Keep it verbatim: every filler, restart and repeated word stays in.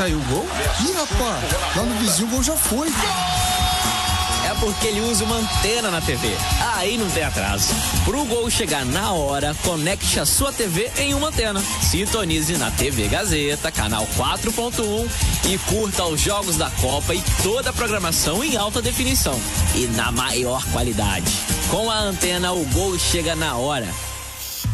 saiu o gol? Ih, rapaz, lá no vizinho o gol já foi. É porque ele usa uma antena na T V. Aí não tem atraso. Pro gol chegar na hora, conecte a sua T V em uma antena. Sintonize na T V Gazeta, canal quatro ponto um e curta os jogos da Copa e toda a programação em alta definição e na maior qualidade. Com a antena, o gol chega na hora.